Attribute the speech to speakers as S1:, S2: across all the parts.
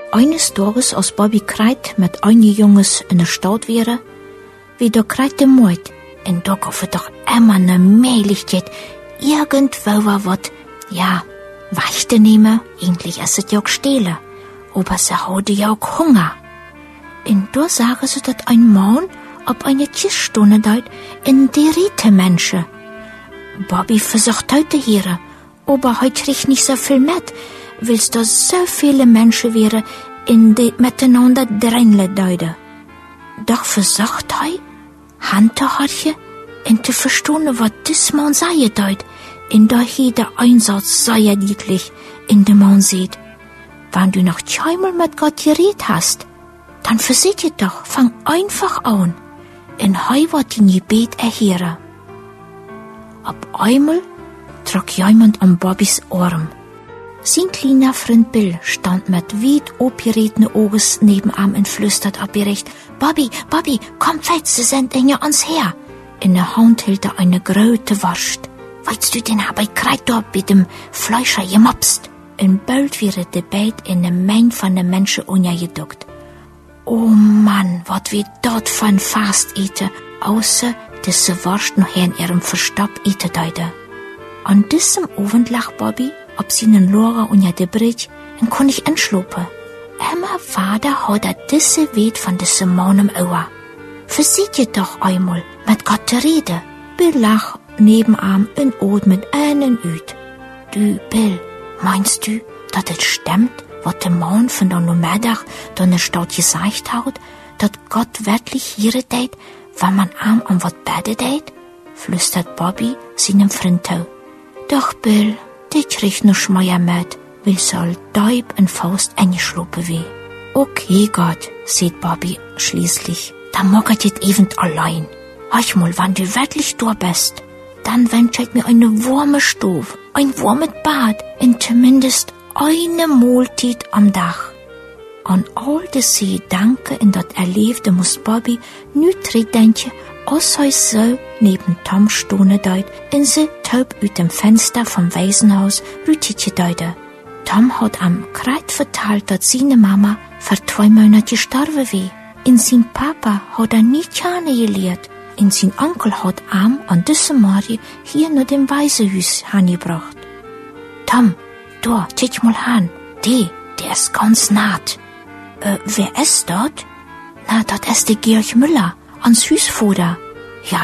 S1: Eines Tages, als Bobby kreit mit einigen Jungs in der Stadt wäre, wie da kreit der Mord, und da gab es doch immer eine Möglichkeit, irgendwo war wat, ja, Weichte nehmen, eigentlich ist es ja auch stehlen, aber sie hatte ja auch Hunger. Und da sagen sie, dass ein Mann ob eine Kiststunde dort in die Riete Menschen. Bobby versucht heute hier, aber heute kriegt nicht so viel mit, weil es da so viele Menschen wären, in die miteinander drängeln deuten. Doch versucht er, Handtacherchen, und zu verstehen, was das Mann sei deut, in der hier der Einsatz sei deutlich in dem Mann sieht. Wenn du noch zweimal mit Gott geredet hast, dann versieht ihr doch, fang einfach an, in heu wird die Gebet erhören. Auf einmal trug jemand an Bobbys Arm. Sein kleiner Freund Bill stand mit weit aufgeregten Augen nebenan und flüstert abgerecht, Bobby, komm weit, sie sind hinter uns her. In der Hand hielt er eine große Wurst. Weißt du, den hab ich grad dort bei dem Fleischer gemopst. Und bald wäre der Beit in eine Menge von den Menschen untergeduckt. Oh Mann, wat wir dort von fast eten, außer dass sie Wurst noch in ihrem Verstopp eten deute. An diesem Abend lag Bobby ob seinen Lager unter der Brille und konnte ich entschlupen. Immer Vater hat diese Weit von diesem Mann im Ohr. Versieht ihr doch einmal, mit Gott zu reden. Bill lach nebenan und atmet einen üt. Du, Bill, meinst du, dass es stimmt, was der Mann von der Nomadic da in der Stadt gesagt hat, dass Gott wirklich hier deit, wenn man arm an was betet deit? Flüstert Bobby seinem Freund zu. Doch Bill, die kriegt noch schmeier mit, weil soll Deib in Faust eingeschluppen weh. Okay, Gott, sagt Bobby schließlich, dann mag ich das eben allein. Hör mal, wenn du wirklich da bist, dann wünsche ich mir eine warme Stube, ein warmes Bad und zumindest eine Mahlzeit am Dach. An all diese Gedanken in das Erlebte muss Bobby nicht denken, als er so neben Tom stehen deut und sie taub aus dem Fenster vom Waisenhaus rüttigen deute. Tom hat am Kreid verteilt, dass seine Mama vor 2 Monaten gestorben war. Und sein Papa hat nicht gerne gelehrt. Und sein Onkel hat an diesem Morgen hier nach dem Waisenhaus angebracht. Tom, da, tschitsch mal an. Der ist ganz naht. Wer ist dort? Na, das ist der Georg Müller, ans Hausvater. Ja,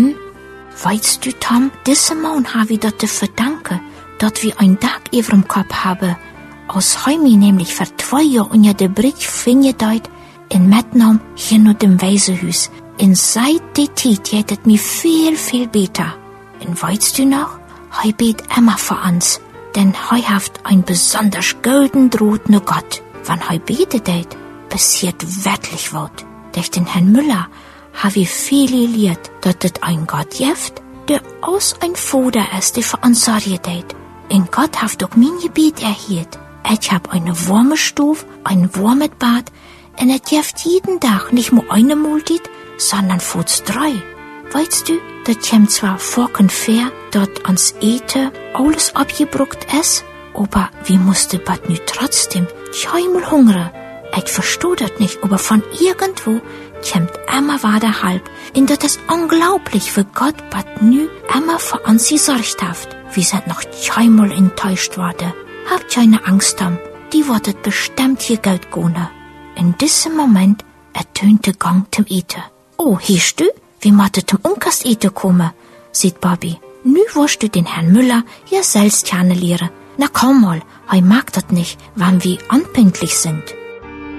S1: weißt du, Tom, diesem Mann habe ich das zu verdanken, dass wir ein Dach über dem Kopf haben. Aus Heimi nämlich vor 2 Jahren unter der Brücke fingedeut in Metnam hier nach dem Waisenhaus. Und seit der Zeit geht es mir viel, viel besser. Und weißt du noch, er bet immer für uns, denn er hat ein besonders golden Draht nach Gott. Wenn er betet, passiert wirklich was. Durch den Herrn Müller habe ich viel gelehrt, dass es ein Gott gibt, der aus ein Vater ist, der für uns sorgt. Und Gott hat auch mein Gebet erhört. Ich habe eine warme Stube, ein warmes Bad, und es gibt jeden Tag nicht nur eine Mahlzeit, sondern fast 3. Weißt du, das kommt zwar vor und fair, dort ans Eten alles abgebruckt ist, aber wie musste Bad nu trotzdem zweimal hungern? Ich verstehe das nicht, aber von irgendwo kommt immer weiter halb. Und das ist unglaublich, wie Gott Bad nu immer für uns gesorgt hat. Wir sind noch zweimal enttäuscht worden. Habt keine Angst, Tom, die wird bestimmt hier Geld gehen. In diesem Moment ertönte Gang zum Eten. Oh, hörst du? Wie mattet zum Unkast Eten kommen, sieht Bobby. Nu wirst du den Herrn Müller ja selbst kennenlernen. Na komm mal, er mag das nicht, wenn wir unpünktlich sind.